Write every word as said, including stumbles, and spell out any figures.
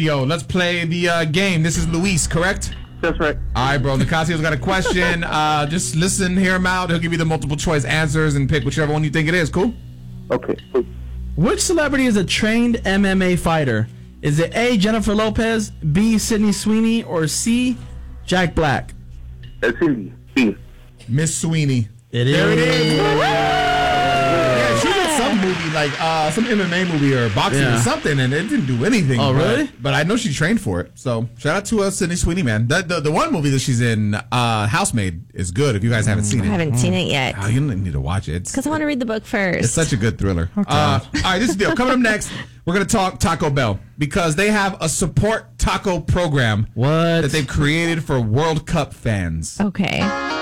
Yo, let's play the uh, game. This is Luis, correct? That's right. All right, bro. Nicasio's got a question. Uh, just listen, hear him out. He'll give you the multiple choice answers and pick whichever one you think it is. Cool? Okay. Cool. Which celebrity is a trained M M A fighter? Is it A, Jennifer Lopez, B, Sydney Sweeney, or C, Jack Black? That's easy. B. Miss Sweeney. It There is. it is. Yeah, she did some movie, like uh, some M M A movie or boxing Yeah. or something, and it didn't do anything. Oh, but, really? But I know she trained for it. So shout out to uh, Sydney Sweeney, man. The, the the one movie that she's in, uh, Housemaid, is good. If you guys haven't seen I it, haven't seen it yet. oh, you need to watch it. It's, Because I want to read the book first. it's such a good thriller. Uh, all right, this is the deal. Coming up next, we're gonna talk Taco Bell because they have a support taco program What? that they've created for World Cup fans. Okay.